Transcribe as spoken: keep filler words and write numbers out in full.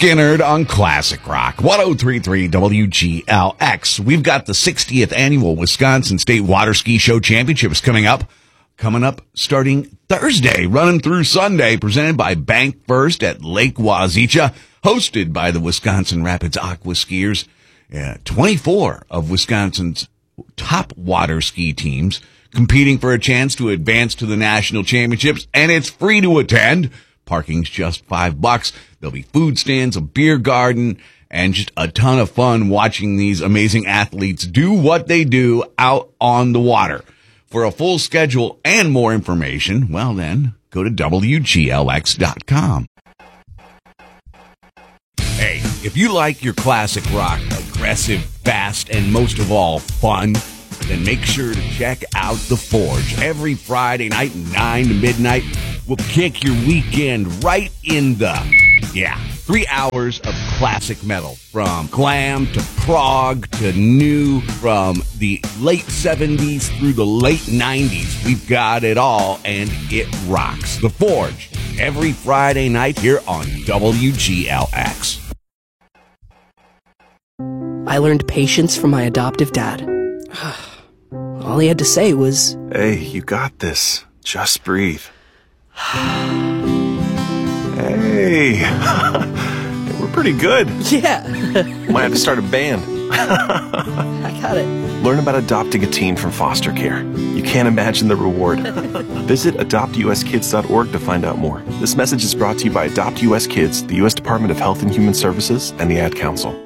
Skinnerd on Classic Rock, one oh three point three W G L X. We've got the sixtieth annual Wisconsin State Water Ski Show Championships coming up. Coming up starting Thursday, running through Sunday, presented by Bank First at Lake Wazeecha, hosted by the Wisconsin Rapids Aqua Skiers. Uh, twenty-four of Wisconsin's top water ski teams competing for a chance to advance to the national championships, and it's free to attend. Parking's just five bucks. There'll be food stands, a beer garden, and just a ton of fun watching these amazing athletes do what they do out on the water. For a full schedule and more information, well then, go to W G L X dot com. Hey, if you like your classic rock, aggressive, fast, and most of all, fun, then make sure to check out The Forge. Every Friday night, nine to midnight, we'll kick your weekend right in the, yeah, three hours of classic metal. From glam to prog to new, from the late seventies through the late nineties. We've got it all, and it rocks. The Forge, every Friday night here on W G L X. I learned patience from my adoptive dad. All he had to say was, "Hey, you got this. Just breathe." Hey, we're pretty good. yeah, Might have to start a band. I got it. Learn about adopting a teen from foster care. You can't imagine the reward. Visit adopt U S kids dot org to find out more. This message is brought to you by Adopt U S Kids, the U S Department of Health and Human Services, and the Ad Council.